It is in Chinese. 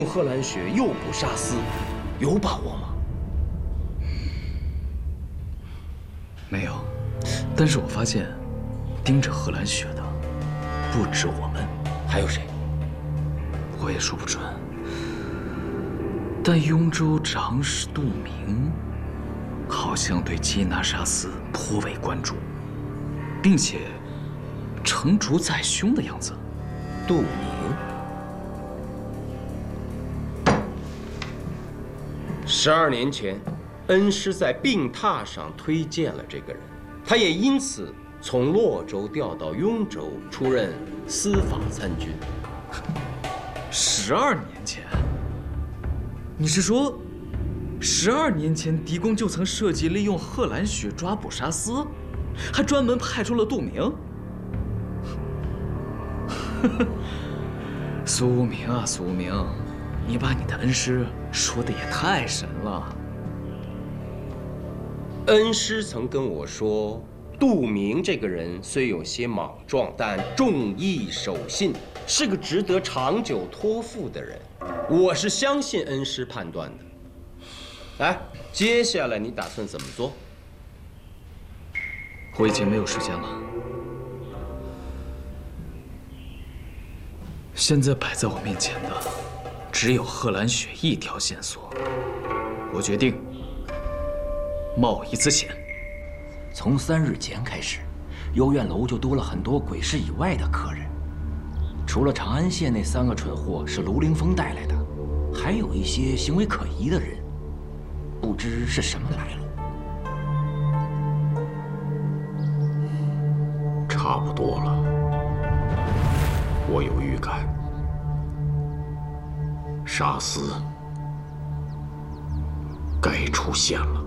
贺兰雪诱捕沙司，有把握吗？ 没有，但是我发现，盯着贺兰雪的不止我们， 还有谁？ 我也说不准。但雍州长史杜明，好像对缉拿沙司颇为关注，并且成竹在胸的样子。 杜明。 12年前，恩师在病榻上推荐了这个人，他也因此从洛州调到雍州，出任司法参军。 12年前，你是说，12年前狄公就曾设计利用贺兰雪抓捕沙司，还专门派出了杜明？苏无名啊，苏无名，你把你的恩师说的也太神了。 恩师曾跟我说，杜明这个人虽有些莽撞，但重义守信，是个值得长久托付的人。我是相信恩师判断的。来，接下来你打算怎么做？ 我已经没有时间了。现在摆在我面前的，只有贺兰雪一条线索。我决定冒一次险。 从3日前开始，幽苑楼就多了很多鬼市以外的客人。除了长安县那3个蠢货是卢凌风带来的，还有一些行为可疑的人，不知是什么来路。 差不多了，我有预感，沙司该出现了。